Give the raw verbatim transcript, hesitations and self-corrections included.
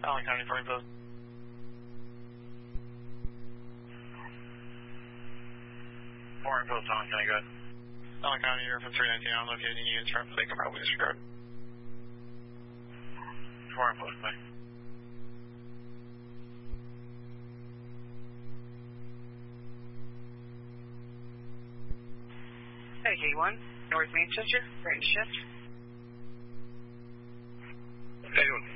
Allen County, foreign post. Foreign post, Allen County, go ahead. Allen County, you're from three nineteen, I'm locating units from they can probably disregard. Foreign post, bye. Hey, K one, North Manchester, ready to shift. Hey,